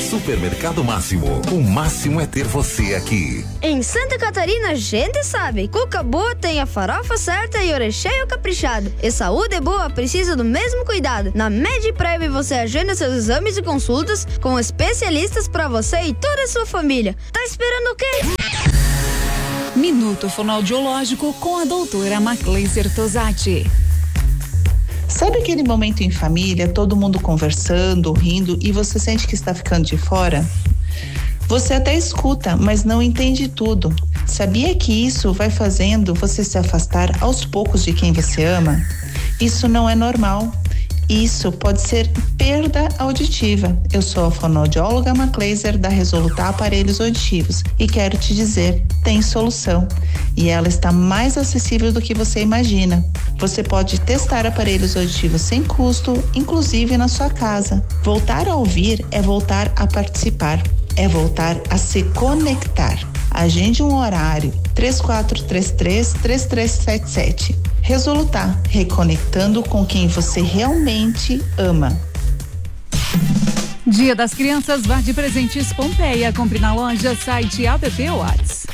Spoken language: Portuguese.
Supermercado Máximo. O máximo é ter você aqui. Em Santa Catarina, a gente sabe. Cuca boa tem a farofa certa e o recheio caprichado. E saúde boa precisa do mesmo cuidado. Na MedPrev você agenda seus exames e consultas com especialistas para você e toda a sua família. Tá esperando o quê? Minuto Fonoaudiológico com a doutora Macleiser Tosati. Sabe aquele momento em família, todo mundo conversando, rindo e você sente que está ficando de fora? Você até escuta, mas não entende tudo. Sabia que isso vai fazendo você se afastar aos poucos de quem você ama? Isso não é normal. Isso pode ser perda auditiva. Eu sou a fonoaudióloga Macleiser da Resolutar Aparelhos Auditivos e quero te dizer, tem solução. E ela está mais acessível do que você imagina. Você pode testar aparelhos auditivos sem custo, inclusive na sua casa. Voltar a ouvir é voltar a participar, é voltar a se conectar. Agende um horário, 3433-3377. Resolutar, reconectando com quem você realmente ama. Dia das Crianças, vá de presentes Pompeia. Compre na loja, site, app ou WhatsApp.